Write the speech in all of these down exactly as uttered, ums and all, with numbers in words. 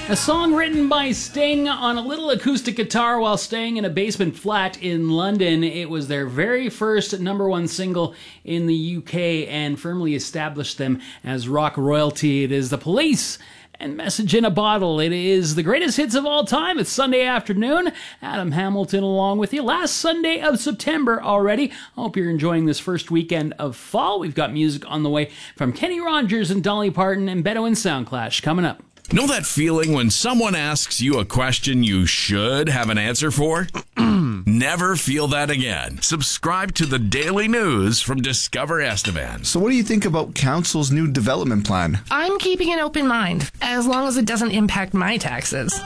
A song written by Sting on a little acoustic guitar while staying in a basement flat in London. It was their very first number one single in the U K and firmly established them as rock royalty. It is The Police and Message in a Bottle. It is the greatest hits of all time. It's Sunday afternoon. Adam Hamilton along with you. Last Sunday of September already. I hope you're enjoying this first weekend of fall. We've got music on the way from Kenny Rogers and Dolly Parton and Beto and Soundclash coming up. Know that feeling when someone asks you a question you should have an answer for? Never feel that again. Subscribe to the Daily News from Discover Estevan. So what do you think about Council's new development plan? I'm keeping an open mind, as long as it doesn't impact my taxes.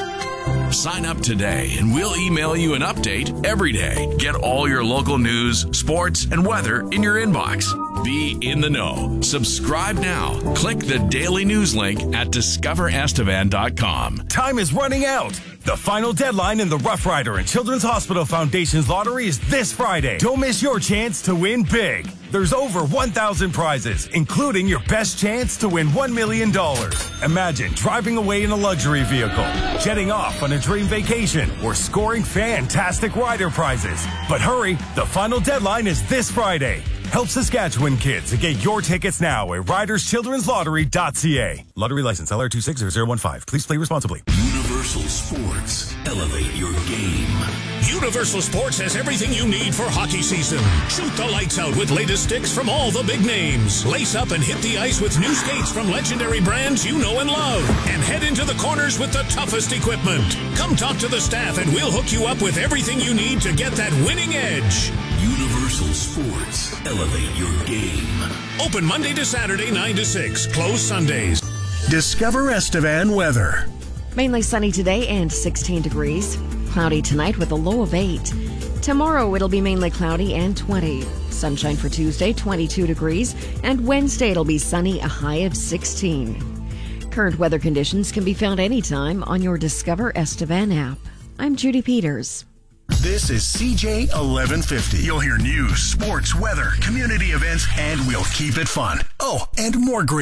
Sign up today and we'll email you an update every day. Get all your local news, sports, and weather in your inbox. Be in the know. Subscribe now. Click the Daily News link at discover estevan dot com. Time is running out. The final deadline in the Rough Rider and Children's Hospital Foundation's lottery is this Friday. Don't miss your chance to win big. There's over one thousand prizes, including your best chance to win one million dollars. Imagine driving away in a luxury vehicle, jetting off on a dream vacation, or scoring fantastic rider prizes. But hurry, the final deadline is this Friday. Help Saskatchewan kids and get your tickets now at riders children's lottery dot c a. Lottery license L R two six zero zero one five. Please play responsibly. Universal Sports. Elevate your game. Universal Sports has everything you need for hockey season. Shoot the lights out with latest sticks from all the big names. Lace up and hit the ice with new skates from legendary brands you know and love. And head into the corners with the toughest equipment. Come talk to the staff and we'll hook you up with everything you need to get that winning edge. Universal Sports. Elevate your game. Open Monday to Saturday, nine to six. Closed Sundays. Discover Estevan weather. Mainly sunny today and sixteen degrees. Cloudy tonight with a low of eight. Tomorrow it'll be mainly cloudy and twenty. Sunshine for Tuesday, twenty-two degrees. And Wednesday it'll be sunny, a high of sixteen. Current weather conditions can be found anytime on your Discover Estevan app. I'm Judy Peters. This is C J eleven fifty. You'll hear news, sports, weather, community events, and we'll keep it fun. Oh, and more great